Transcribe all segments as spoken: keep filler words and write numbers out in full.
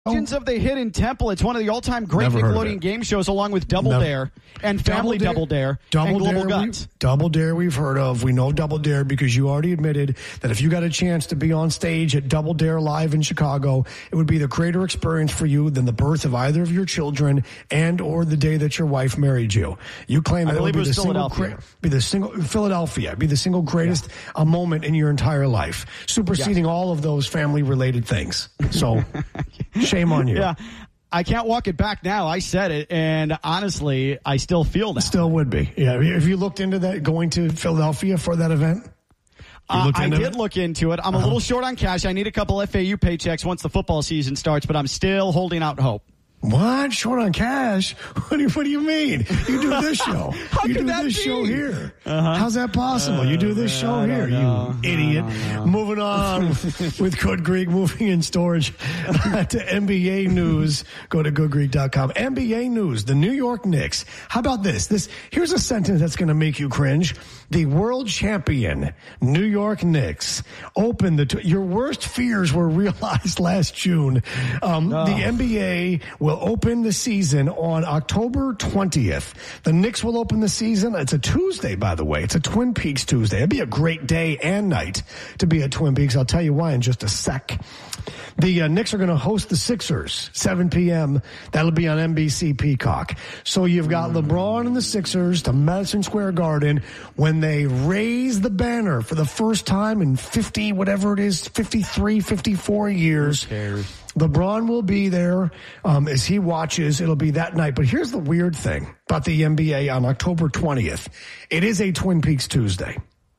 Legends of the Hidden Temple. It's one of the all-time great Never heard of Nickelodeon it. game shows, along with Double Never- Dare and Family Double Dare, Double and Global Dare, Guts. we, Double Dare we've heard of. We know Double Dare because you already admitted that if you got a chance to be on stage at Double Dare Live in Chicago, it would be the greater experience for you than the birth of either of your children and or the day that your wife married you. You claim that I it would believe be it the was single, Philadelphia. gra- be the single Philadelphia, be the single greatest uh, moment in your entire life, superseding Yes. all of those family-related things. So, shame on you. Yeah. I can't walk it back now. I said it, and honestly, I still feel that. Still would be. Yeah. Have you looked into that, going to Philadelphia for that event? Uh, I did it? look into it. I'm Uh-huh. a little short on cash. I need a couple F A U paychecks once the football season starts, but I'm still holding out hope. What? Short on cash? What do you, what do you mean? You do this show. How you can do that this be? show here. Uh-huh. How's that possible? You do this Uh, show I here, don't know. you idiot. I don't know. Moving on with Good Greek Moving and Storage to N B A news. Go to good greek dot com. N B A news. The New York Knicks. How about this? This here's a sentence that's going to make you cringe. The world champion New York Knicks opened the. T- your worst fears were realized last June. Um, Oh. The N B A will open the season on October twentieth. The Knicks will open the season. It's a Tuesday, by the way. It's a Twin Peaks Tuesday. It'd be a great day and night to be at Twin Peaks. I'll tell you why in just a sec. The uh, Knicks are going to host the Sixers, seven p.m. That'll be on N B C Peacock. So you've got LeBron and the Sixers to Madison Square Garden when they raise the banner for the first time in fifty, whatever it is, fifty-three, fifty-four years. Who cares? LeBron will be there um, as he watches. It'll be that night. But here's the weird thing about the N B A on October twentieth. It is a Twin Peaks Tuesday.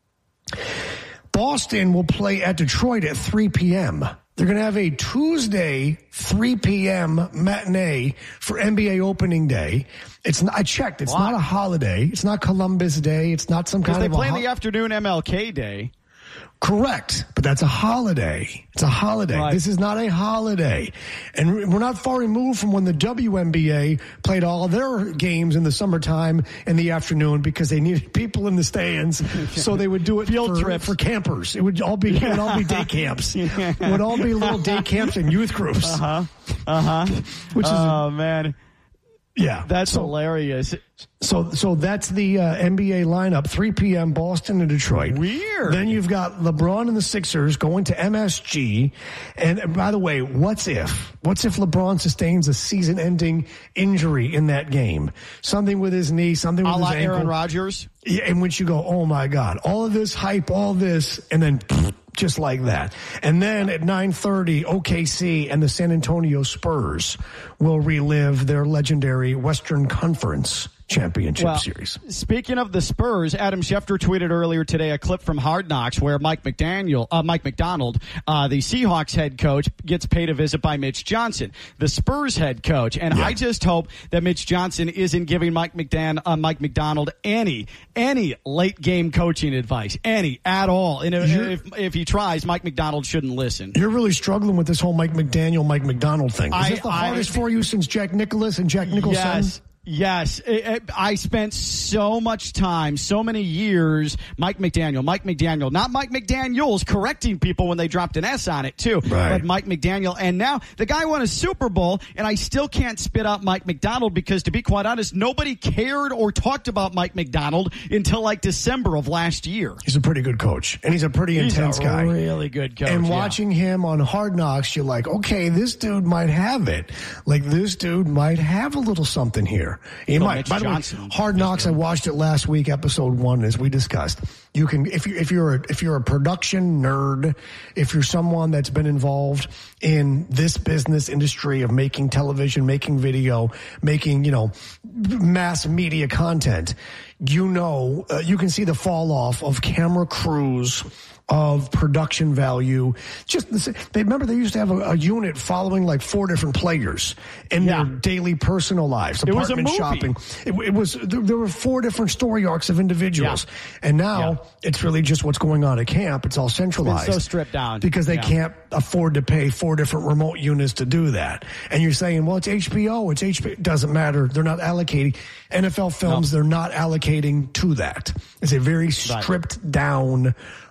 Boston will play at Detroit at three p.m. They're going to have a Tuesday three p.m. matinee for N B A opening day. It's not, I checked. It's Why? not a holiday. It's not Columbus Day. It's not some Because kind they of a play in ho- the afternoon M L K Day. Correct, but that's a holiday. It's a holiday. Right. This is not a holiday. And we're not far removed from when the W N B A played all their games in the summertime in the afternoon because they needed people in the stands, so they would do it Field for, trips. for campers. It would all be it would all be day camps. It would all be little day camps and youth groups. Uh-huh. Uh-huh. Which is Oh, man. yeah. That's so, hilarious. So, so that's the uh, N B A lineup, three p.m. Boston and Detroit. Weird. Then you've got LeBron and the Sixers going to M S G. And by the way, what's if? What's if LeBron sustains a season-ending injury in that game? Something with his knee, something with A his la ankle. Aaron Rodgers. Yeah, in which you go, oh my God, all of this hype, all this, and then just like that. And then at nine thirty, O K C and the San Antonio Spurs will relive their legendary Western Conference Championship Well, Series. Speaking of the Spurs, Adam Schefter tweeted earlier today a clip from Hard Knocks where Mike McDaniel, uh, Mike McDonald, uh, the Seahawks head coach, gets paid a visit by Mitch Johnson, the Spurs head coach. And Yeah. I just hope that Mitch Johnson isn't giving Mike McDan, uh, Mike McDonald any, any late game coaching advice, any at all. And if, You're- if, if he tries, Mike McDonald shouldn't listen. You're really struggling with this whole Mike McDaniel, Mike McDonald thing. Is I- this the I- hardest for you since Jack Nicklaus and Jack Nicholson? Yes. Yes, it, it, I spent so much time, so many years, Mike McDaniel, Mike McDaniel, not Mike McDaniels, correcting people when they dropped an S on it too, Right. but Mike McDaniel. And now the guy won a Super Bowl, and I still can't spit out Mike McDonald because, to be quite honest, nobody cared or talked about Mike McDonald until like December of last year. He's a pretty good coach, and he's a pretty He's intense a guy. really good coach. And yeah. watching him on Hard Knocks, you're like, okay, this dude might have it. Like, this dude might have a little something here. He Well, might. Mitch By the way, Johnson Hard Knocks, I watched it last week, episode one, as we discussed. You can, if you, if you're a, if you're a production nerd, if you're someone that's been involved in this business industry of making television, making video, making, you know, mass media content, you know, uh, you can see the fall off of camera crews, of production value. Just they remember they used to have a, a unit following like four different players in Yeah. their daily personal lives, It was a apartment movie. shopping. It, it was there, there were four different story arcs of individuals, Yeah. and now Yeah. it's really just what's going on at camp. It's all centralized, so stripped down. because they Yeah. can't afford to pay four different remote units to do that. And you're saying, well, it's H B O, it's H B O. It doesn't matter. They're not allocating N F L films. No. They're not allocating to that. It's a very stripped down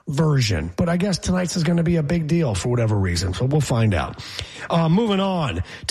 version. But I guess tonight's is going to be a big deal for whatever reason. So we'll find out. Uh, moving on.